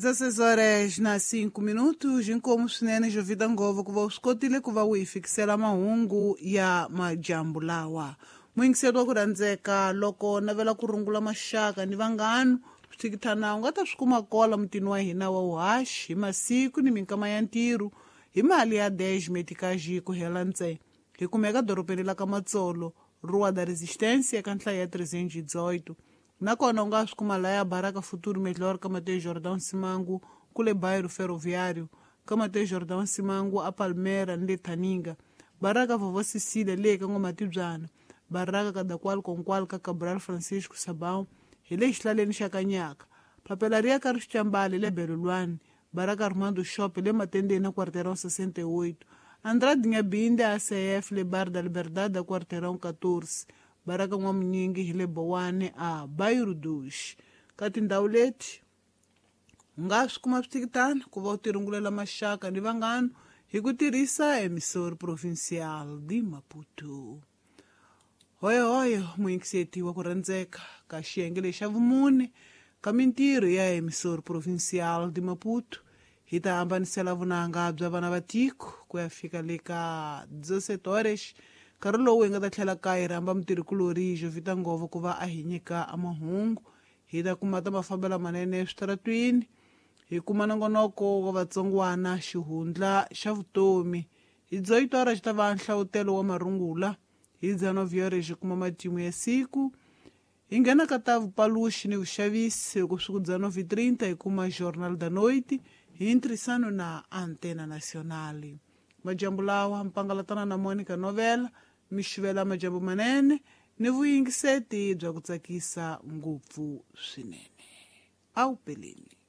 16 horas na 5 minutos, inkomu swinene jo vida ngovo kuva usikotile kuva wifikisela mahungu ya majambu lawa. Mwingiselo wa kurandzeka loko navela kurungula maxaka ni vanghanu switikithana u nga ta swi kuma kola mutini wa hina wa uhaxi hi masiku ni minkama ya ntirho hi mali ya 10 metikaji ku hela ntse hi kumeka doropeni la ka Matsolo Rua da Resistência eka nhlayo ya 318 nakona u nga swi kuma laya Baraka Futuro Melhor ka Mateus Jordão Simangu kule bairro ferroviário ka Mateus Jordão Simangu a Palmeira ni le Taninga Baraka Vovó Cecília le ka Ngomatibyana Baraka kada kwal konkwal ka Cabral Francisco Sabão ile xihlaleni xa Kanyaka papelaria ka Rixambali le Belulwane Baraka Armando Shop le matendeni a Quarteirão 68 Andrade Nyabinde a CF le Bar da Liberdade a Quarteirão 14 Baraka Nwamunyingi hile Bowane a bairro 2 ka tindhawu leti u nga swi kuma switikitana ku va u tirungulela maxaka ni vanghanu hi ku tirhisa emissora provincial di Maputo. Hoyo muingiseti wa ku rhandzeka ka xiyenge lexa vumune ka mintirho ya emissora provincial di Maputo hi ta hambanisela vunanga bya vana va tiko ku ya fika le ka 17 horas nkarhi lowu hi nga ta tlhela ka hi rhamba mutirhikulori jo vita ngovo ku va a hi nyika a mahungu hi ta kuma ta mafambela manene eswitaratwini hi kuma nongonoko wa vatsongwana xihundla xa vutomi hi 18 horas xi ta va nhlawutelo wa marungula hi 19 horas hi kuma matimu ya siku hi nghena ka ta vupaluxi ni vuxavisi loko swi ku 19:30 hi kuma Jornal da Noite hi ntirhisano na Antena Nacional. Majambu lawa mpangalatana na Monica Novela mi xivela majambu manene ni vuyingiseti bya ku tsakisa ngopfu swinene. A wu peleni.